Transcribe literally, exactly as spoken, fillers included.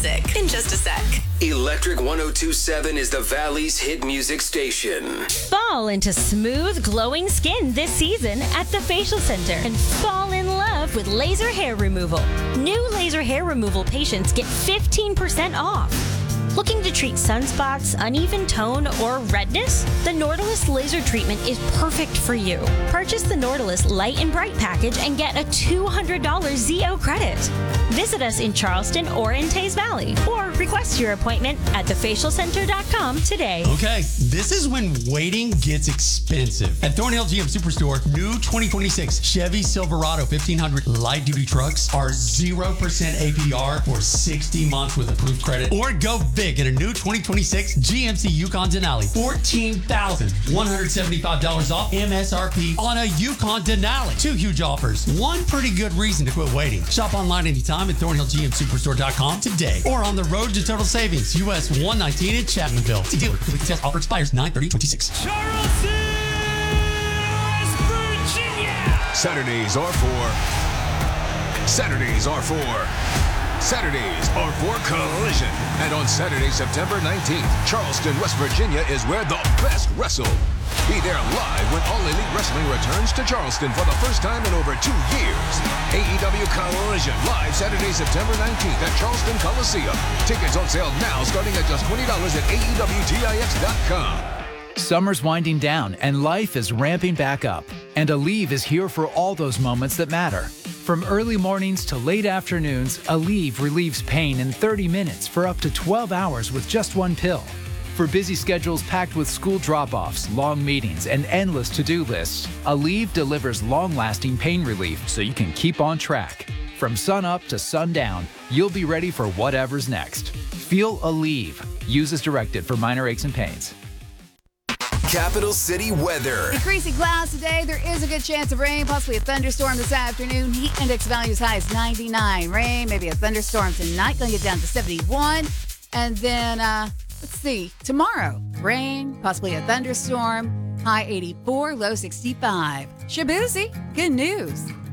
music in just a sec. Electric one oh two point seven is the Valley's hit music station. Fall into smooth, glowing skin this season at the Facial Center and fall in love with laser hair removal. New laser hair removal patients get fifteen percent off. Looking to treat sunspots, uneven tone, or redness? The Nautilus laser treatment is perfect for you. Purchase the Nautilus Light and Bright package and get a two hundred dollars Z O credit. Visit us in Charleston or in Tays Valley, or request your appointment at the facial center dot com today. Okay, this is when waiting gets expensive. At Thornhill G M Superstore, new twenty twenty-six Chevy Silverado fifteen hundred light-duty trucks are zero percent A P R for sixty months with approved credit. Or go big in a new twenty twenty-six G M C Yukon Denali. fourteen thousand one hundred seventy-five dollars off M S R P on a Yukon Denali. Two huge offers. One pretty good reason to quit waiting. Shop online anytime at Thornhill G M Superstore dot com today. Or on the road to total savings, U S one nineteen in Chapmanville. See dealer. Complete test offer expires nine thirty twenty-six. Charleston, West Virginia. Saturdays are for... Saturdays are for... Saturdays are for Collision. And on Saturday, September nineteenth, Charleston, West Virginia is where the best wrestle. Be there live when All Elite Wrestling returns to Charleston for the first time in over two years. A E W Collision, live Saturday, September nineteenth at Charleston Coliseum. Tickets on sale now starting at just twenty dollars at A E W Tix dot com. Summer's winding down and life is ramping back up. And Aleve is here for all those moments that matter. From early mornings to late afternoons, Aleve relieves pain in thirty minutes for up to twelve hours with just one pill. For busy schedules packed with school drop-offs, long meetings, and endless to-do lists, Aleve delivers long-lasting pain relief so you can keep on track. From sun-up to sundown, you'll be ready for whatever's next. Feel Aleve. Use as directed for minor aches and pains. Capital City weather. Increasing clouds today. There is a good chance of rain, possibly a thunderstorm this afternoon. Heat index value as high as ninety-nine. Rain, maybe a thunderstorm tonight. Going to get down to seventy-one. And then, uh, let's see, tomorrow, rain, possibly a thunderstorm. High eighty-four, low sixty-five. Shabuzi, good news.